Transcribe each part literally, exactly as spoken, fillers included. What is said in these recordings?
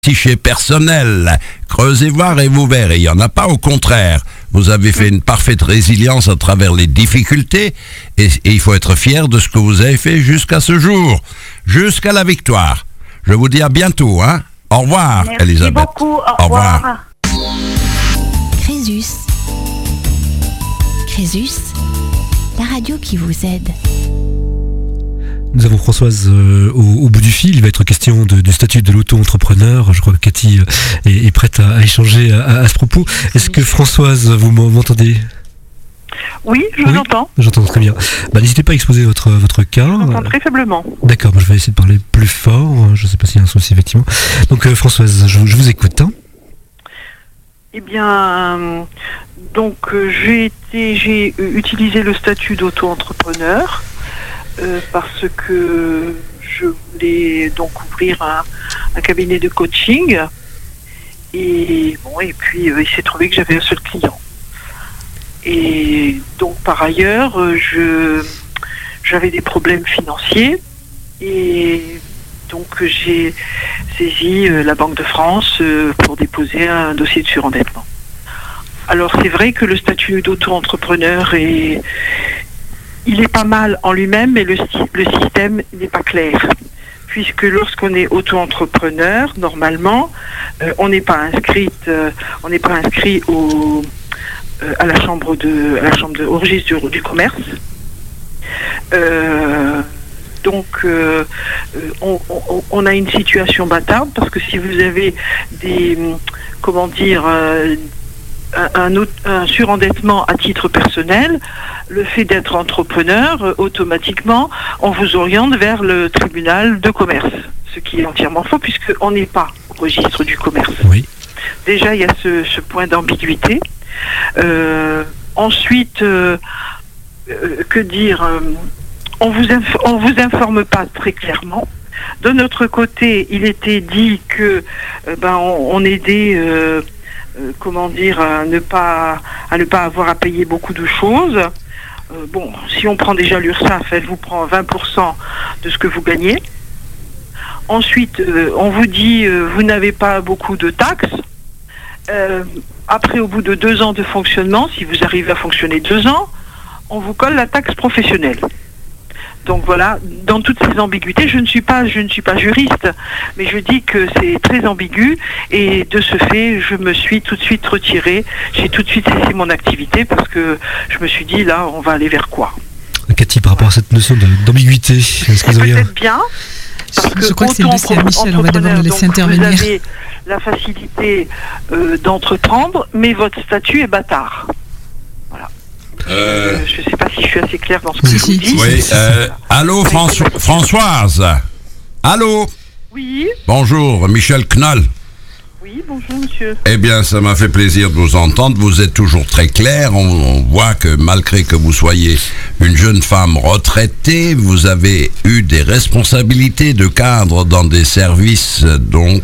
Fichier personnel, creusez voir et vous verrez, il n'y en a pas, au contraire. Vous avez fait une parfaite résilience à travers les difficultés et, et il faut être fier de ce que vous avez fait jusqu'à ce jour, jusqu'à la victoire. Je vous dis à bientôt, hein. Au revoir, Merci Elisabeth. beaucoup, au revoir. Au revoir. Crésus. Crésus, la radio qui vous aide. Nous avons Françoise euh, au, au bout du fil. Il va être question de, du statut de l'auto-entrepreneur. Je crois que Cathy euh, est, est prête à, à échanger à, à ce propos. Est-ce que Françoise, vous m'entendez ? Oui, je vous oui, entends. J'entends très bien. Bah, n'hésitez pas à exposer votre, votre cas. Je vous entends très faiblement. D'accord, bah, je vais essayer de parler plus fort. Je ne sais pas s'il y a un souci, effectivement. Donc euh, Françoise, je, je vous écoute. Hein. Eh bien, euh, donc euh, j'ai été, j'ai euh, utilisé le statut d'auto-entrepreneur. Euh, parce que je voulais donc ouvrir un, un cabinet de coaching et bon et puis euh, il s'est trouvé que j'avais un seul client et donc par ailleurs euh, je j'avais des problèmes financiers et donc j'ai saisi euh, la Banque de France euh, pour déposer un dossier de surendettement. Alors c'est vrai que le statut d'auto-entrepreneur est il est pas mal en lui-même, mais le, le système n'est pas clair. Puisque lorsqu'on est auto-entrepreneur, normalement, euh, on n'est pas inscrite, euh, on n'est pas inscrit au, euh, à la chambre de, à la chambre de, au registre du, du commerce. Euh, donc, euh, on, on, on a une situation bâtarde parce que si vous avez des, comment dire. Euh, Un, un, un surendettement à titre personnel, le fait d'être entrepreneur, euh, automatiquement, on vous oriente vers le tribunal de commerce, ce qui est entièrement faux puisqu'on n'est pas au registre du commerce. Oui. Déjà, il y a ce, ce point d'ambiguïté. Euh, ensuite, euh, euh, que dire euh, on vous inf- on vous informe pas très clairement. De notre côté, il était dit que euh, ben on, on aidait euh, Euh, comment dire, à ne pas à ne pas avoir à payer beaucoup de choses. Euh, bon, si on prend déjà l'URSSAF, elle vous prend vingt pour cent de ce que vous gagnez. Ensuite, euh, on vous dit euh, vous n'avez pas beaucoup de taxes. Euh, après, au bout de deux ans de fonctionnement, si vous arrivez à fonctionner deux ans, on vous colle la taxe professionnelle. Donc voilà, dans toutes ces ambiguïtés, je ne suis pas, je ne suis pas juriste, mais je dis que c'est très ambigu et de ce fait, je me suis tout de suite retirée. J'ai tout de suite cessé mon activité parce que je me suis dit là, on va aller vers quoi ? Cathy, par rapport à cette notion de, d'ambiguïté, est-ce que c'est vous avez... peut-être bien. Parce je que crois que c'est laissé à Michel, on va d'abord le laisser donc, intervenir. Vous avez la facilité euh, d'entreprendre, mais votre statut est bâtard. Voilà. Euh, je ne sais pas si je suis assez claire dans ce que si, je si, vous dis. Oui, euh, allô François, Françoise. Allô. Oui. Bonjour, Michel Knoll. Oui, bonjour monsieur. Eh bien, ça m'a fait plaisir de vous entendre. Vous êtes toujours très clair. On, on voit que malgré que vous soyez une jeune femme retraitée, vous avez eu des responsabilités de cadre dans des services donc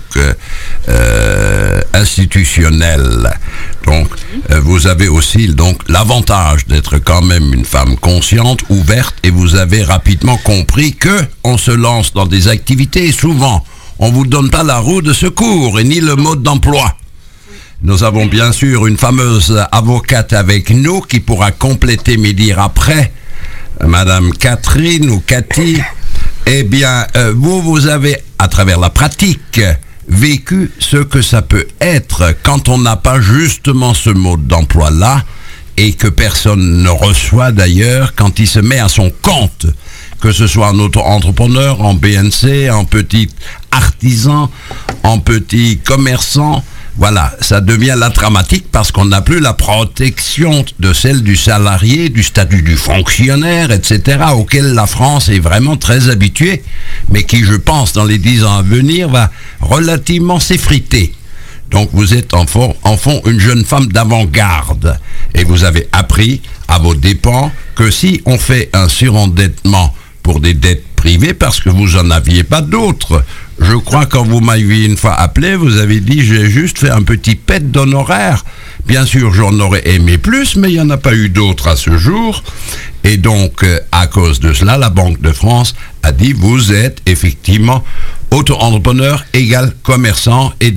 euh, institutionnels. Donc, euh, vous avez aussi donc l'avantage d'être quand même une femme consciente, ouverte, et vous avez rapidement compris que on se lance dans des activités et souvent on vous donne pas la roue de secours et ni le mode d'emploi. Nous avons bien sûr une fameuse avocate avec nous qui pourra compléter mes dires après, Madame Catherine ou Cathy. Eh bien, euh, vous, vous avez, à travers la pratique, vécu ce que ça peut être quand on n'a pas justement ce mode d'emploi-là et que personne ne reçoit d'ailleurs quand il se met à son compte. Que ce soit en auto-entrepreneur, en B N C, en petit artisan, en petit commerçant, voilà, ça devient la dramatique parce qu'on n'a plus la protection de celle du salarié, du statut du fonctionnaire, et cetera, auquel la France est vraiment très habituée, mais qui, je pense, dans les dix ans à venir, va relativement s'effriter. Donc vous êtes en fond, en fond une jeune femme d'avant-garde et vous avez appris à vos dépens que si on fait un surendettement pour des dettes privées, privé parce que vous en aviez pas d'autres. Je crois quand vous m'aviez une fois appelé, vous avez dit j'ai juste fait un petit pet d'honoraires. Bien sûr, j'en aurais aimé plus, mais il n'y en a pas eu d'autres à ce jour. Et donc, euh, à cause de cela, la Banque de France a dit vous êtes effectivement auto-entrepreneur égal commerçant et